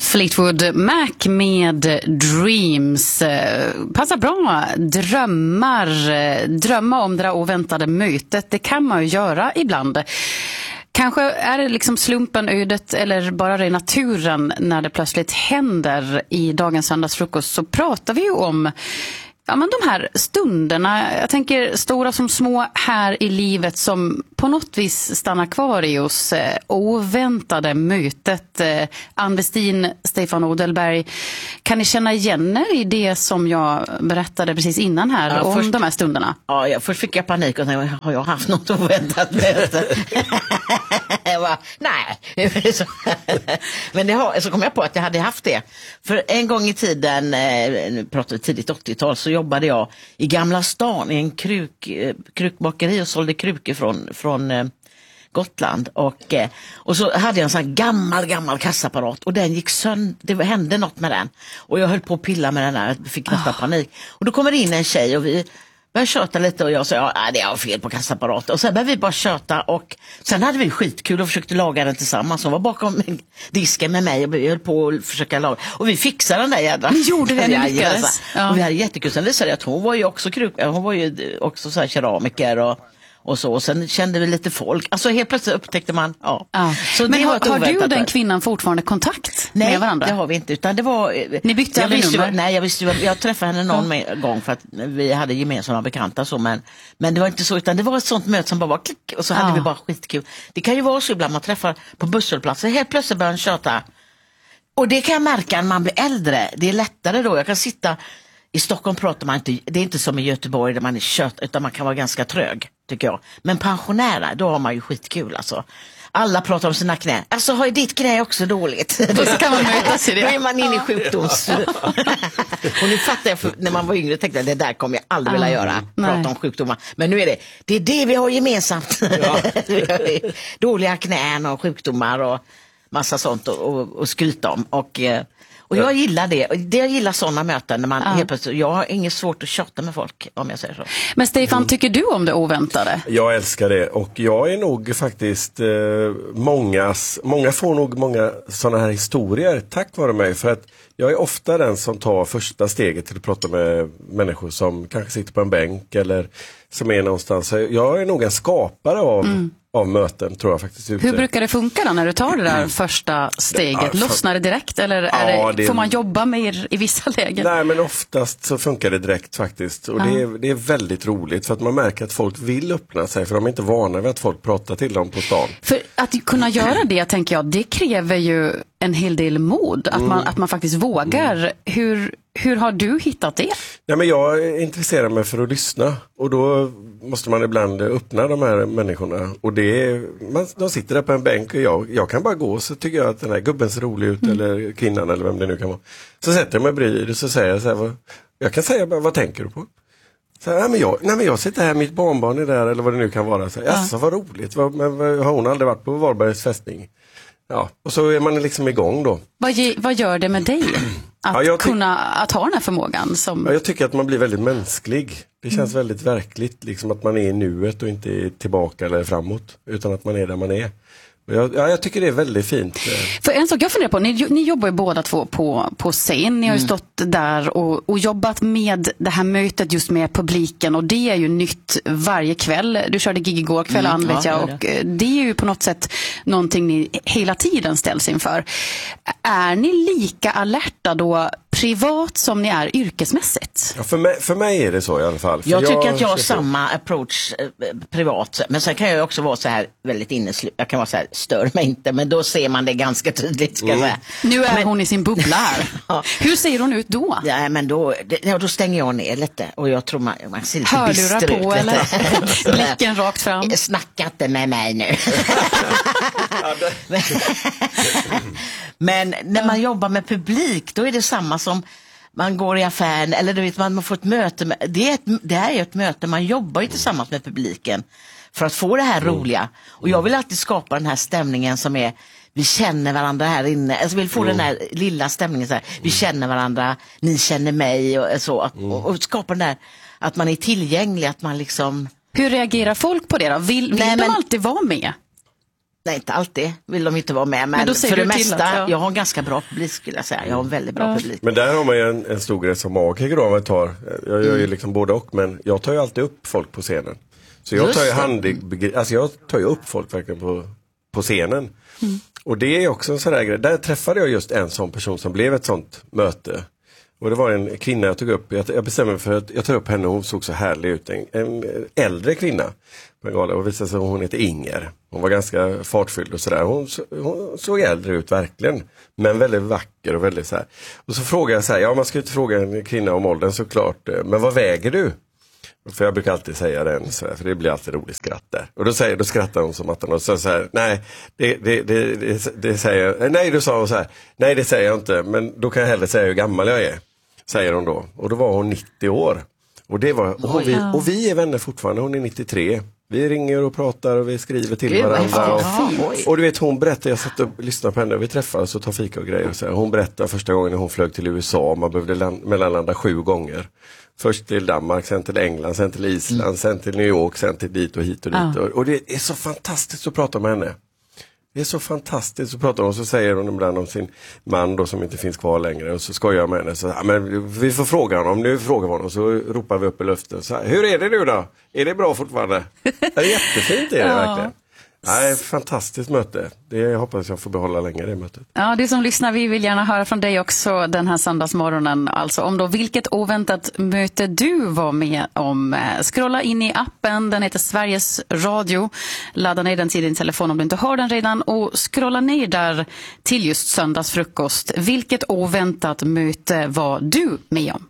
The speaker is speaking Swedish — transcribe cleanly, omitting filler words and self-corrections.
Fleetwood Mac med Dreams. Passar bra. Drömma om det där oväntade mötet. Det kan man ju göra ibland. Kanske är det liksom slumpen, ödet eller bara det naturen när det plötsligt händer. I dagens söndagsfrukost så pratar vi ju om men de här stunderna, jag tänker stora som små här i livet som på något vis stannar kvar i oss. Oväntade mötet. Ann Westin, Stefan Odelberg, kan ni känna igen er i det som jag berättade precis innan här om de här stunderna? Ja, först fick jag panik och tänkte, har jag haft något oväntat möte? Jag bara, nej. Men så kom jag på att jag hade haft det. För en gång i tiden, nu pratar vi tidigt 80-tal, så jobbade jag i Gamla stan i en krukbakeri och sålde krukor från Gotland. Och så hade jag en sån här gammal kassaapparat och den gick sönder, det hände något med den. Och jag höll på att pilla med den där, jag fick nästan panik. Och då kommer det in en tjej och vi började köta lite och jag sa, det är fel på kassaapparaten. Och sen började vi bara köta och sen hade vi skitkul och försökte laga den tillsammans. Hon var bakom disken med mig och vi höll på att försöka laga. Och vi fixade den där jädra. Ni gjorde det, ni lyckades. Ja. Och vi hade jättekul. Sen visade det att hon var ju också så här keramiker och så. Och sen kände vi lite folk. Alltså helt plötsligt upptäckte man, Så men har du och den kvinnan fortfarande kontakt med varandra? Nej, det har vi inte. Utan det var, ni bytte aldrig nummer? Nej, jag träffade henne någon gång för att vi hade gemensamma bekanta så. Men det var inte så, utan det var ett sånt möte som bara var klick och så hade vi bara skitkul. Det kan ju vara så ibland man träffar på busshållplatser. Helt plötsligt börjar man köta. Och det kan jag märka när man blir äldre. Det är lättare då. Jag kan sitta i Stockholm pratar man inte, det är inte som i Göteborg där man är kött, utan man kan vara ganska trög, tycker jag. Men pensionärer, då har man ju skitkul alltså. Alla pratar om sina knä. Alltså har ju ditt knä också dåligt. Då kan man mötas i det. Då är man inne i sjukdoms. Och nu fattar jag, när man var yngre tänkte jag, det där kommer jag aldrig vilja göra. Prata om sjukdomar. Men nu är det vi har gemensamt. Ja. Dåliga knän och sjukdomar och massa sånt och skryta om. Och jag gillar det. Jag gillar sådana möten när man helt plötsligt, jag har inget svårt att tjata med folk om jag säger så. Men Stefan, tycker du om det oväntade? Jag älskar det och jag är nog faktiskt många får nog många sådana här historier tack vare mig, för att jag är ofta den som tar första steget till att prata med människor som kanske sitter på en bänk eller som är någonstans. Jag är nog en skapare av möten, tror jag faktiskt. Hur brukar det funka då när du tar det där första steget? Lossnar det direkt eller får man jobba mer i vissa lägen? Nej, men oftast så funkar det direkt faktiskt. Och det är väldigt roligt för att man märker att folk vill öppna sig, för de är inte vana vid att folk pratar till dem på stan. För att kunna göra det, tänker jag, det kräver ju en hel del mod. Att man faktiskt vågar. Hur har du hittat det? Nej, men jag intresserar mig för att lyssna. Och då måste man ibland öppna de här människorna. Och de sitter där på en bänk och jag kan bara gå, så tycker jag att den här gubben ser rolig ut eller kvinnan eller vem det nu kan vara. Så sätter jag mig bredvid och så säger jag så här, jag kan säga bara, vad tänker du på? Så här, men jag sitter här, mitt barnbarn är där eller vad det nu kan vara. Så här, alltså vad roligt, men har hon aldrig varit på Varbergs fästning? Ja, och så är man liksom igång då. Vad gör det med dig att ha den här förmågan? Jag tycker att man blir väldigt mänsklig. Det känns väldigt verkligt, liksom att man är i nuet och inte är tillbaka eller framåt, utan att man är där man är. Jag tycker det är väldigt fint. För en sak jag funderar på, ni jobbar ju båda två på scen. Ni har ju stått där och jobbat med det här mötet just med publiken, och det är ju nytt varje kväll. Du körde gig igår kväll, Ann, vet jag, och det är ju på något sätt någonting ni hela tiden ställs inför. Är ni lika alerta då privat som ni är yrkesmässigt? Ja, för mig är det så i alla fall. Jag tycker att jag har samma approach privat, men sen kan jag också vara så här väldigt inneslut. Jag kan vara så här, stör mig inte, men då ser man det ganska tydligt, ska jag säga. Nu är hon i sin bubbla här. Hur ser hon ut då? Ja, men då stänger jag ner lite och jag tror man ser lite hörlurar bister på ut, eller blicken rakt fram. Snacka inte med mig nu. Men när man jobbar med publik, då är det samma som man går i affären, eller du vet, man får ett möte det är ju ett möte, man jobbar ju tillsammans med publiken för att få det här roliga. Och jag vill alltid skapa den här stämningen som är, vi känner varandra här inne. Alltså vill få den här lilla stämningen så här, vi känner varandra, ni känner mig och så. Och skapa den där, att man är tillgänglig, att man liksom... Hur reagerar folk på det då? Vill de alltid vara med? Nej, inte alltid vill de inte vara med, Men då men säger för det du till mesta, att, ja. jag har en ganska bra publik skulle jag säga. Jag har en väldigt bra publik. Men där har man ju en stor grej som magiker då, om jag tar. Jag gör ju liksom både och, men jag tar ju alltid upp folk på scenen. Så jag jag tar ju upp folk verkligen på scenen. Och det är också en sån där grej. Där träffade jag just en sån person som blev ett sånt möte. Och det var en kvinna jag tog upp. Jag bestämde mig för att jag tar upp henne, och hon såg så härlig ut. En äldre kvinna på en gala, och visade sig att hon heter Inger. Hon var ganska fartfylld och sådär. Hon såg äldre ut verkligen. Men väldigt vacker och väldigt så här. Och så frågade jag så här, man ska ju inte fråga en kvinna om åldern såklart. Men vad väger du? För jag brukar alltid säga den så här, för det blir alltid roligt skratt där. Och då skrattar hon som att hon så här, nej, det säger, nej, då sa hon så här, nej det säger jag inte, men då kan jag hellre säga hur gammal jag är, säger hon då. Och då var hon 90 år. Och det var, och vi är vänner fortfarande, hon är 93. Vi ringer och pratar och vi skriver till varandra. Och du vet, hon berättar, jag satt och lyssnade på henne och vi träffades och tar fika och grejer. Och så här. Hon berättar första gången när hon flög till USA, man behövde mellanlanda 7 gånger. Först till Danmark, sen till England, sen till Island, sen till New York, sen till dit och hit och dit. Och det är så fantastiskt att prata med henne. Det är så fantastiskt att prata om, och så säger hon ibland om sin man då som inte finns kvar längre, och så skojar jag med henne så men vi får fråga honom, nu frågar vi honom, så ropar vi upp i luften så här, hur är det nu då? Är det bra fortfarande? Det är jättefint, är det verkligen. Nej, fantastiskt möte. Jag hoppas jag får behålla länge det mötet. Ja, du som lyssnar, vi vill gärna höra från dig också den här söndagsmorgonen. Alltså om då vilket oväntat möte du var med om. Scrolla in i appen, den heter Sveriges Radio. Ladda ner den till din telefon om du inte har den redan. Och scrolla ner där till just söndagsfrukost. Vilket oväntat möte var du med om?